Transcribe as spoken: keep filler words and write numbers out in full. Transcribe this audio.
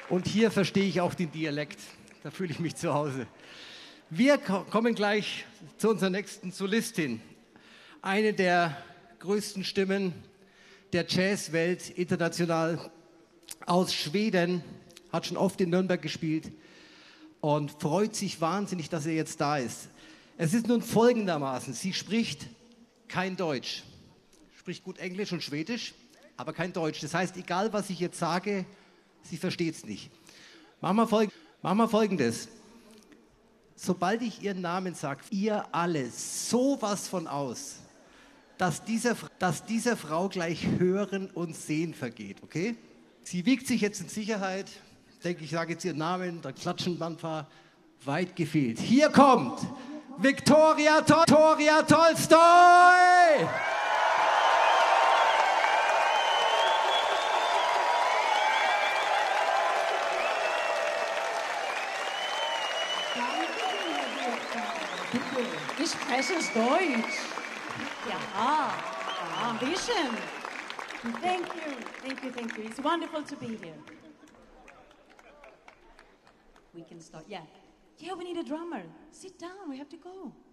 Und hier verstehe ich auch den Dialekt. Da fühle ich mich zu Hause. Wir kommen gleich zu unserer nächsten Solistin. Eine der größten Stimmen der Jazzwelt, international aus Schweden, hat schon oft in Nürnberg gespielt und freut sich wahnsinnig, dass er jetzt da ist. Es ist nun folgendermaßen, sie spricht kein Deutsch, spricht gut Englisch und Schwedisch, aber kein Deutsch. Das heißt, egal was ich jetzt sage, sie versteht es nicht. Machen wir, folg Machen wir Folgendes. Sobald ich ihren Namen sage, ihr alle sowas von aus, dass dieser, dass dieser Frau gleich Hören und Sehen vergeht, okay? Sie wiegt sich jetzt in Sicherheit. Ich denke, ich sage jetzt ihren Namen, da klatschen ein paar, weit gefehlt. Hier kommt Viktoria, Tol Viktoria Tolstoi! Ich spreche Deutsch. Ja, ja, ein bisschen. Thank you, thank you, thank you. It's wonderful to be here. We can start, yeah. Yeah, we need a drummer. Sit down, we have to go.